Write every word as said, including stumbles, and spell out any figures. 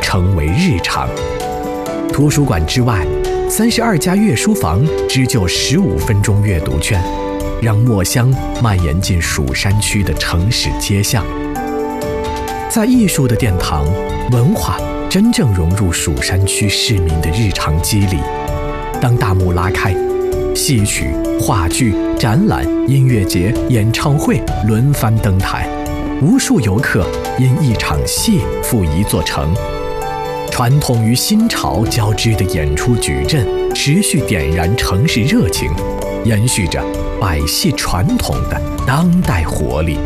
成为日常。图书馆之外，三十二家阅书房织就十五分钟阅读圈，让墨香蔓延进蜀山区的城市街巷。在艺术的殿堂，文化真正融入蜀山区市民的日常肌理。当大幕拉开，戏曲、话剧、展览、音乐节、演唱会轮番登台，无数游客因一场戏赴一座城。传统与新潮交织的演出矩阵，持续点燃城市热情，延续着百戏传统的当代活力。